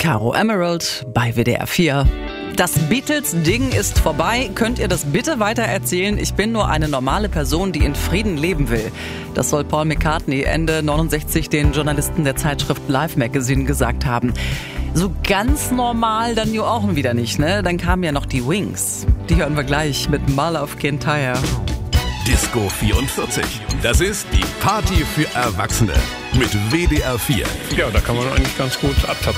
Caro Emerald bei WDR 4. Das Beatles-Ding ist vorbei. Könnt ihr das bitte weitererzählen? Ich bin nur eine normale Person, die in Frieden leben will. Das soll Paul McCartney Ende 69 den Journalisten der Zeitschrift Life Magazine gesagt haben. So ganz normal dann ja auch wieder nicht, ne? Dann kamen ja noch die Wings. Die hören wir gleich mit My Love Can't Tire. Disco 44. Das ist die Party für Erwachsene mit WDR 4. Ja, da kann man eigentlich ganz gut abtapfen.